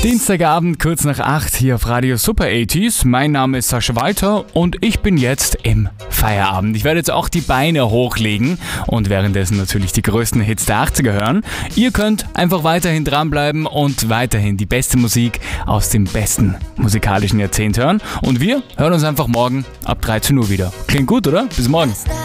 Dienstagabend, kurz nach 8 hier auf Radio Super 80s. Mein Name ist Sascha Walter und ich bin jetzt im Feierabend. Ich werde jetzt auch die Beine hochlegen und währenddessen natürlich die größten Hits der 80er hören. Ihr könnt einfach weiterhin dranbleiben und weiterhin die beste Musik aus dem besten musikalischen Jahrzehnt hören. Und wir hören uns einfach morgen ab 13 Uhr wieder. Klingt gut, oder? Bis morgen.